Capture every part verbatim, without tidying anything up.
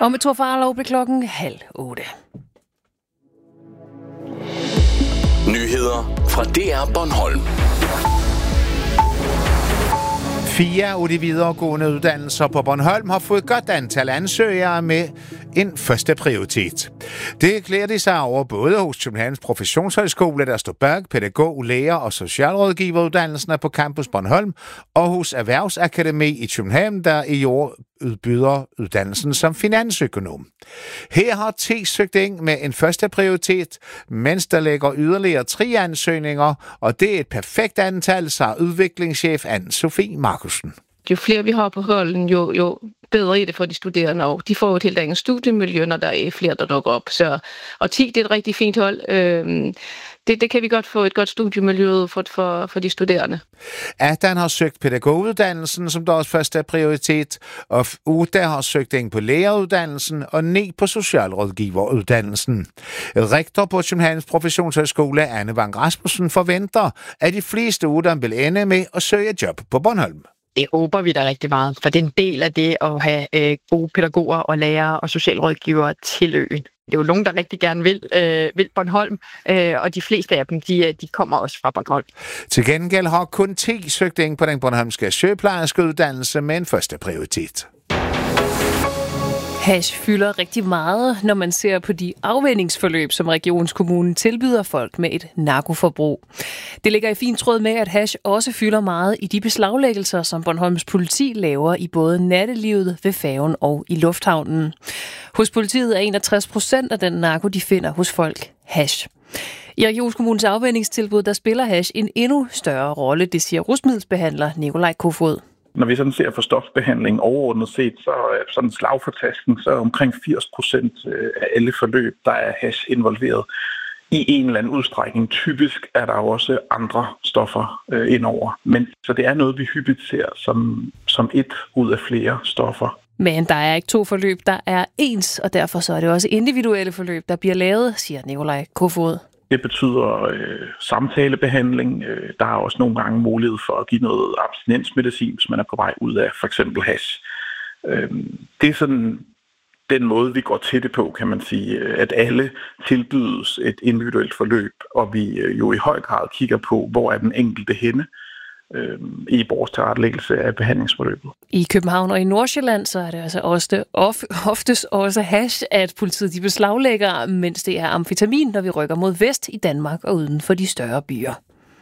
Og med Thor Farlov blev klokken halv otte. Nyheder fra D R Bornholm. Fire af de videregående uddannelser på Bornholm har fået godt antal ansøgere med en første prioritet. Det klæder de sig over både hos Københavns Professionshøjskole, der står bag pædagog, lærer og socialrådgiveruddannelsen på Campus Bornholm, og hos Erhvervsakademi i København, der i år udbyder uddannelsen som finansøkonom. Her har ti søgt ind med en første prioritet, mens der ligger yderligere tre ansøgninger, og det er et perfekt antal, sagde udviklingschef Anne-Sophie Markusen. Jo flere vi har på holden, jo, jo bedre er det for de studerende, og de får jo et helt andet studiemiljø, når der er flere, der dukker op. Så, og ti, det er et rigtig fint hold. Øhm, det, det kan vi godt få et godt studiemiljø for, for, for de studerende. Attan har søgt pædagoguddannelsen som deres første prioritet, og Uda har søgt ind på læreruddannelsen og ni på socialrådgiveruddannelsen. Rektor på Københavns Professionshøjskole, Anne Vang Rasmussen, forventer, at de fleste uddannelser vil ende med at søge job på Bornholm. Det håber vi da rigtig meget, for det er en del af det at have øh, gode pædagoger og lærere og socialrådgivere til øen. Det er jo nogen, der rigtig gerne vil, øh, vil Bornholm, øh, og de fleste af dem, de, de kommer også fra Bornholm. Til gengæld har kun ti søgt ind på den bornholmske sygeplejerske uddannelse med en første prioritet. Hash fylder rigtig meget, når man ser på de afvænningsforløb, som regionskommunen tilbyder folk med et narkoforbrug. Det ligger i fin tråd med, at hash også fylder meget i de beslaglæggelser, som Bornholms politi laver i både nattelivet, ved færgen og i lufthavnen. Hos politiet er enogtres procent af den narko, de finder hos folk, hash. I regionskommunens afvænningstilbud, der spiller hash en endnu større rolle, det siger rusmiddelsbehandler Nikolaj Kofod. Når vi sådan ser for stofbehandling overordnet set, så er sådan slag for tasken, så er omkring firs procent af alle forløb, der er hash involveret i en eller anden udstrækning. Typisk er der også andre stoffer øh, indover. Men så det er noget, vi hyppigt ser som, som et ud af flere stoffer. Men der er ikke to forløb, der er ens, og derfor så er det også individuelle forløb, der bliver lavet, siger Nikolaj Kofod. Det betyder øh, samtalebehandling. Øh, der er også nogle gange mulighed for at give noget abstinensmedicin, hvis man er på vej ud af for eksempel hash. Øh, det er sådan den måde, vi går til det på, kan man sige, at alle tilbydes et individuelt forløb, og vi øh, jo i høj grad kigger på, hvor er den enkelte henne øh, i vores tilrettelæggelse af behandlingsforløbet. I København og i Nordsjælland, så er det altså ofte, of, oftest også hash, at politiet de beslaglægger, mens det er amfetamin, når vi rykker mod vest i Danmark og uden for de større byer.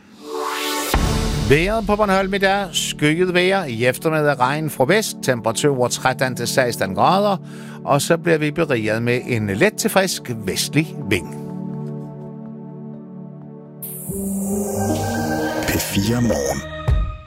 Vejret på Bornholm i dag, skygget vejr, i eftermiddag regn fra vest, temperatur tretten til seksten grader, og så bliver vi beriget med en let til frisk vestlig vind. P fire Morgen.